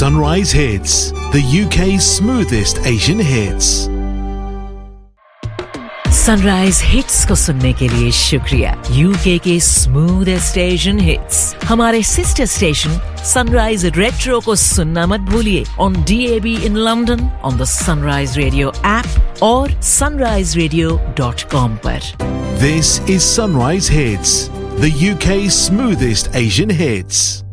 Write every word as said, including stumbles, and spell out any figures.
Sunrise Hits, the U K's smoothest Asian hits. Sunrise hits को सुनने के लिए शुक्रिया। यूके के स्मूथेस्ट एशियन हिट्स हमारे सिस्टर स्टेशन सनराइज रेट्रो को सुनना मत भूलिए on D A B in London, on the sunrise radio app और sunrise radio dot com पर। This is Sunrise Hits, the U K's smoothest Asian hits.